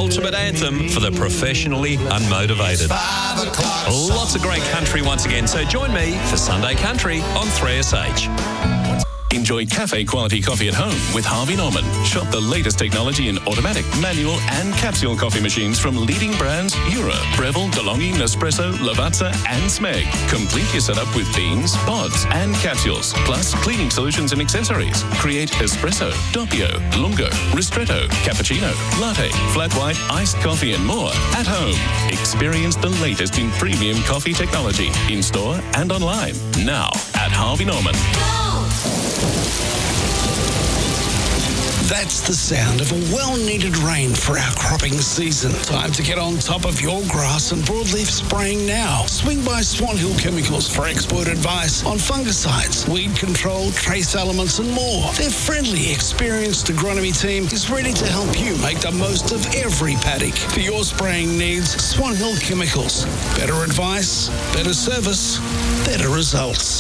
ultimate anthem for the professionally unmotivated. Lots of great country once again, so join me for Sunday Country on 3SH. Enjoy cafe-quality coffee at home with Harvey Norman. Shop the latest technology in automatic, manual and capsule coffee machines from leading brands Jura, Breville, DeLonghi, Nespresso, Lavazza and Smeg. Complete your setup with beans, pods and capsules, plus cleaning solutions and accessories. Create espresso, doppio, lungo, ristretto, cappuccino, latte, flat white, iced coffee and more at home. Experience the latest in premium coffee technology in-store and online. Now at Harvey Norman. That's the sound of a well-needed rain for our cropping season. Time to get on top of your grass and broadleaf spraying now. Swing by Swan Hill Chemicals for expert advice on fungicides, weed control, trace elements and more. Their friendly, experienced agronomy team is ready to help you make the most of every paddock. For your spraying needs, Swan Hill Chemicals. Better advice, better service, better results.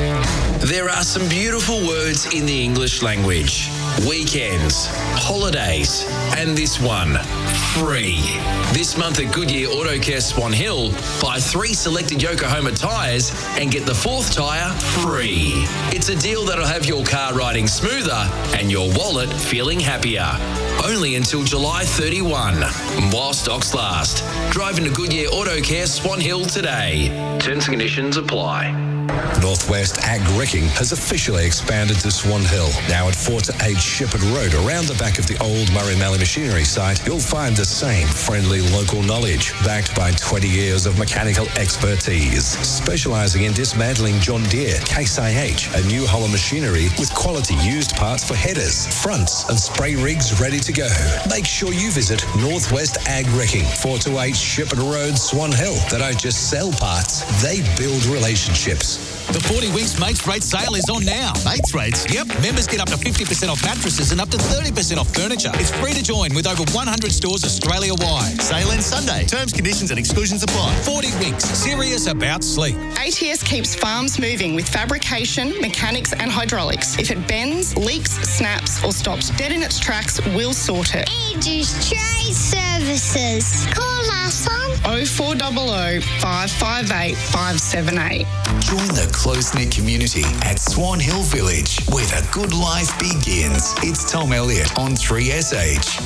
There are some beautiful words in the English language. Weekends, holidays, and this one, free. This month at Goodyear Auto Care Swan Hill, buy 3 selected Yokohama tyres and get the 4th tyre free. It's a deal that'll have your car riding smoother and your wallet feeling happier. Only until July 31, while stocks last. Drive into Goodyear Auto Care Swan Hill today. Terms and conditions apply. Northwest Ag Wrecking has officially expanded to Swan Hill. Now at 4 to 8 Shepherd Road, around the back of the old Murray Mallee Machinery site, you'll find the same friendly local knowledge, backed by 20 years of mechanical expertise. Specialising in dismantling John Deere, Case IH, and New Holland machinery with quality used parts for headers, fronts and spray rigs ready to go. Make sure you visit Northwest Ag Wrecking, 4 to 8 Shepherd Road, Swan Hill. They don't just sell parts, they build relationships. The 40 Winks Mates Rate sale is on now. Mates Rates? Yep. Members get up to 50% off mattresses and up to 30% off furniture. It's free to join with over 100 stores Australia-wide. Sale ends Sunday. Terms, conditions and exclusions apply. 40 Winks. Serious about sleep. ATS keeps farms moving with fabrication, mechanics and hydraulics. If it bends, leaks, snaps or stops dead in its tracks, we'll sort it. Aegis Trade Services. Call us on 0400 558 578. Join the close-knit community at Swan Hill Village, where the good life begins. It's Tom Elliott on 3SH.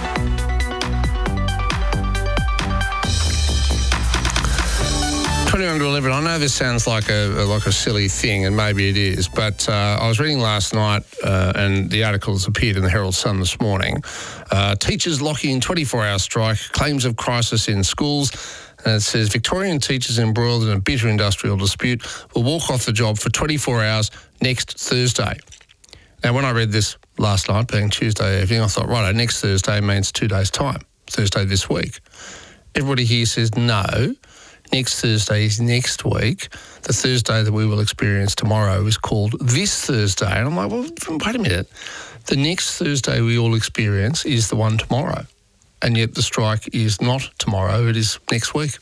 21 to 11. I know this sounds like a silly thing, and maybe it is, but I was reading last night, and the article has appeared in the Herald Sun this morning. Teachers locking in 24-hour strike, claims of crisis in schools. And it says Victorian teachers embroiled in a bitter industrial dispute will walk off the job for 24 hours next Thursday. Now, when I read this last night, being Tuesday evening, I thought, right, next Thursday means 2 days' time, Thursday this week. Everybody here says no. Next Thursday is next week. The Thursday that we will experience tomorrow is called this Thursday. And I'm like, well, wait a minute. The next Thursday we all experience is the one tomorrow. And yet the strike is not tomorrow, it is next week.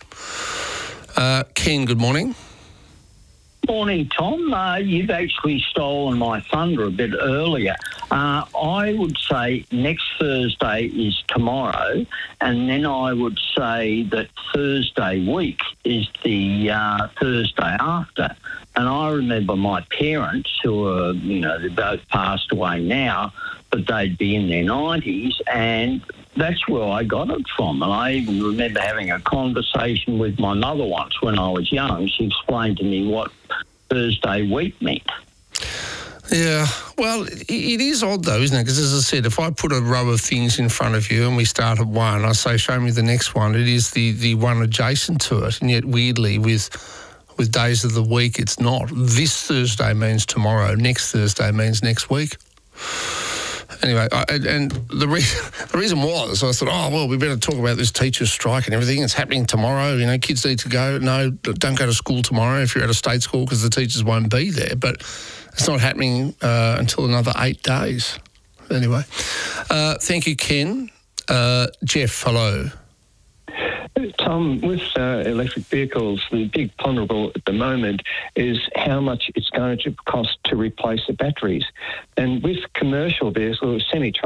Ken, good morning. Morning, Tom. You've actually stolen my thunder a bit earlier. I would say next Thursday is tomorrow, and then I would say that Thursday week is the Thursday after. And I remember my parents, who are, they're both passed away now, but they'd be in their 90s, and that's where I got it from. And I even remember having a conversation with my mother once when I was young. She explained to me what Thursday week meant. Yeah, well, it is odd though, isn't it? Because as I said, if I put a row of things in front of you and we start at one, I say, show me the next one. It is the one adjacent to it. And yet weirdly, with days of the week, it's not. This Thursday means tomorrow. Next Thursday means next week. Anyway, and the reason was I thought, oh, well, we better talk about this teacher's strike and everything. It's happening tomorrow. Kids need to go. No, don't go to school tomorrow if you're at a state school because the teachers won't be there. But it's not happening until another 8 days. Anyway, thank you, Ken. Jeff, hello. Tom, with electric vehicles, the big ponderable at the moment is how much it's going to cost to replace the batteries. And with commercial vehicles, semi-trucks,